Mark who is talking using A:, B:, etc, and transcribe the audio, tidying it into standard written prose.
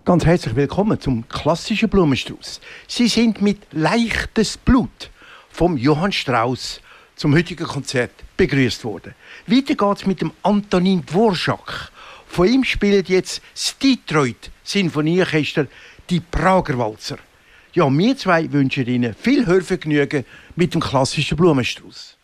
A: Ganz herzlich willkommen zum klassischen Blumenstrauß. Sie sind mit leichtes Blut vom Johann Strauss zum heutigen Konzert begrüßt worden. Weiter geht's mit dem Antonin Dvorak. Von ihm spielt jetzt das Detroit Sinfonieorchester die Prager Walzer. Ja, wir zwei wünschen Ihnen viel Hörvergnügen mit dem klassischen Blumenstrauß.